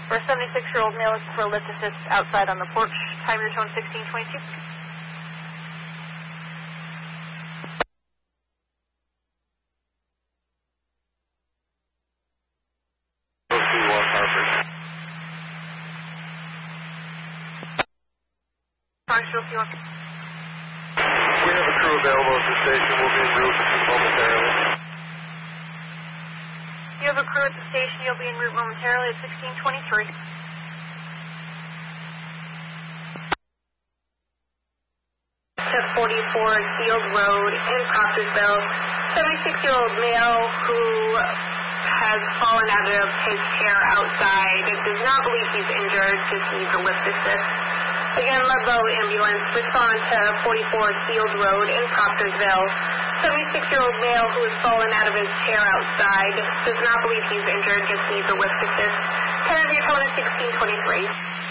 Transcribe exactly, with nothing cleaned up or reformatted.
For a seventy-six-year-old male looking for a lift assist outside on the porch, time your tone sixteen twenty-two. Marshall, if you want. We have a crew available at the station. We'll be en route momentarily. You have a crew at the station. You'll be en route momentarily at sixteen twenty-three. To forty-four Field Road in Proctorsville. seventy-six-year-old male who has fallen out of his chair outside. Does not believe he's injured. Just needs a lift assist. Again, Ludlow ambulance, respond to forty-four Field Road in Proctorsville. seventy-six-year-old male who has fallen out of his chair outside. Does not believe he's injured, just needs a lift assist. Time of your tone is sixteen twenty-three.